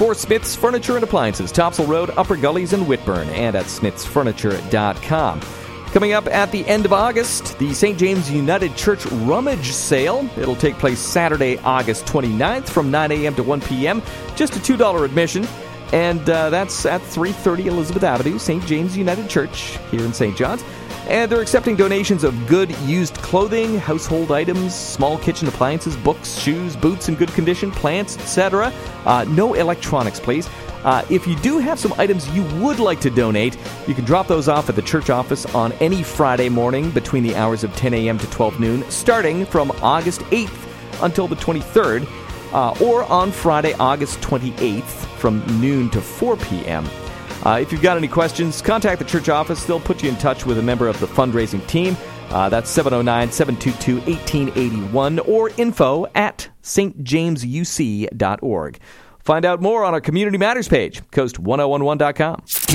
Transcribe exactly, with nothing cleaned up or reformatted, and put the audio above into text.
for Smith's Furniture and Appliances, Topsail Road, Upper Gullies, and Whitburn, and at smiths furniture dot com. Coming up at the end of August, the Saint James United Church Rummage Sale. It'll take place Saturday, August twenty-ninth from nine a.m. to one p.m. Just a two dollars admission. And uh, that's at three thirty Elizabeth Avenue, Saint James United Church here in Saint John's. And they're accepting donations of good used clothing, household items, small kitchen appliances, books, shoes, boots in good condition, plants, et cetera. Uh, no electronics, please. Uh, if you do have some items you would like to donate, you can drop those off at the church office on any Friday morning between the hours of ten a.m. to twelve noon, starting from August eighth until the twenty-third, uh, or on Friday, August twenty-eighth from noon to four p.m. Uh, if you've got any questions, contact the church office. They'll put you in touch with a member of the fundraising team. Uh, that's seven oh nine, seven two two, one eight eight one or info at s t james u c dot org. Find out more on our Community Matters page, coast ten eleven dot com.